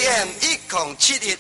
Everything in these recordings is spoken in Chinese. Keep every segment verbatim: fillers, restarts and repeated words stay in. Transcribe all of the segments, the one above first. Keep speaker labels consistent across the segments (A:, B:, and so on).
A: F M 一零七一。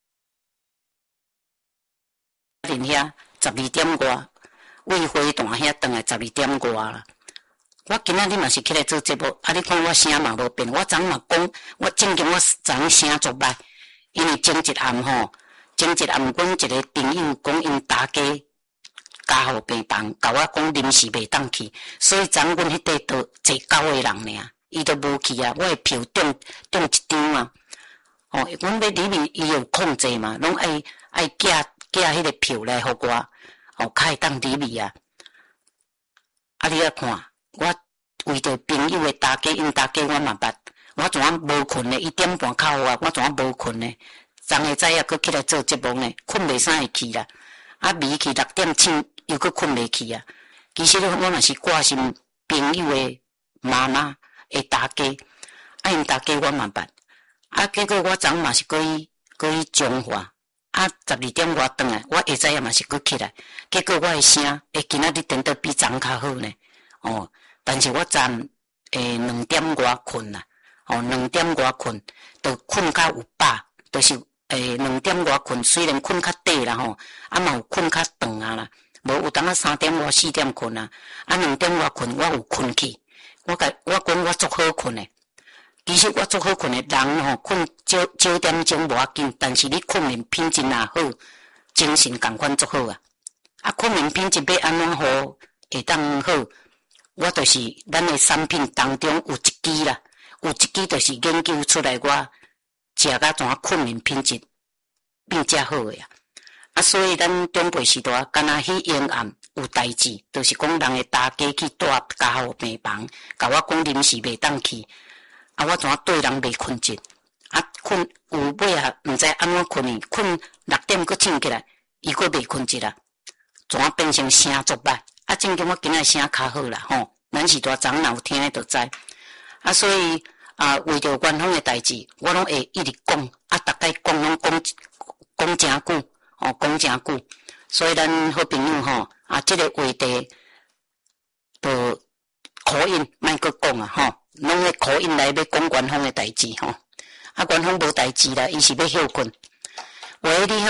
B: 恁遐十二点外，为花旦遐转来十二点外啦。我今仔日嘛是起来做节目，啊！你看我声嘛无变，我昨嘛讲，我正经我昨声足歹，因为前一暗吼，前一暗阮一个朋友讲因大家家户病房，甲我讲临时袂当去，所以昨阮迄块都坐九个人尔，伊都无去啊。我的票中中一张啊，哦，阮要里面伊有控制嘛，拢爱爱寄寄迄个票来互我，哦，较会当里面啊。啊，你啊看。我为着朋友的大家，因大家我嘛捌，我怎啊无困呢？一点半靠啊，我怎啊无困呢？昨下早啊，佫起来做节目呢，困袂啥会去啦。啊，未去六点醒，又佫困袂去啊。其实我嘛是挂心朋友的妈妈的大家，啊，因大家我嘛捌。啊，结果我昨嘛是过去过去中华，啊，十二点外转来，我下早啊嘛是佫起来，结果我的声会今仔日变得比昨较好呢。哦。但是我暂诶两点外困啦，哦两点外困，都困较有饱，就是诶两点外困，虽然困较短啦吼，啊嘛有困较长啊啦，无有当啊三点外四点困啊，啊两点外困我有困去，我甲我讲我足好困诶，其实我足好困诶，人吼困九九点钟无要紧，但是你困眠品质若好，精神共款足好啊，啊困眠品质要安怎好会当好？我就是咱的产品当中有一支啦，有一支就是研究出来我食甲怎啊困眠品质变遮好诶啊！啊，所以咱中辈时代敢若迄沿岸有代志，就是讲人会大家去住家户病房，甲我讲临时袂当去，啊，我怎啊对人袂困着，啊困有尾啊毋知安怎困呢？困六点佫醒起来，伊佫袂困着啦，怎啊变成声足歹？啊，正经我今仔声较好啦吼，咱是大昨若有听诶就知。啊，所以啊，为着官方诶代志，我拢会一直讲，啊，逐概讲拢讲讲诚久，哦，讲诚久。所以咱好朋友吼，啊，即、这个话题，就口音莫阁讲啊吼，拢个口音来要讲官方诶代志吼。啊，官方无代志啦，伊是要休困。喂，你好。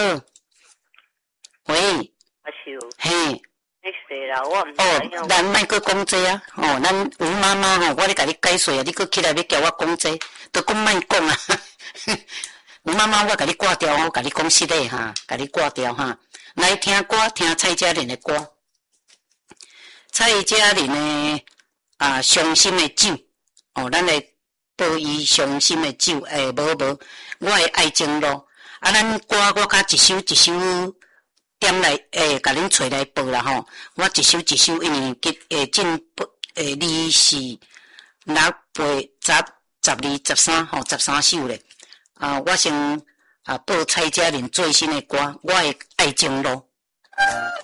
B: 喂。
C: 阿秀。
B: 嘿。
C: 哦，
B: 咱莫阁讲这啊！哦，咱吴妈妈吼，我咧甲你解说啊，你阁起来要叫我讲这，都讲莫讲啊！吴妈妈，我甲你挂掉，我甲你讲实个哈，甲你挂掉哈。来听歌，听蔡佳玲的歌。蔡佳玲的啊，伤心的酒哦，咱来报伊伤心的酒，诶，无无，我的爱情路啊，咱歌我甲一首一首。点来诶，甲恁找来报啦吼！我一首一首，因为吉诶进诶二四六八十十二十三吼，十三首咧。啊，我先啊报蔡佳玲最新诶歌，我诶爱情路。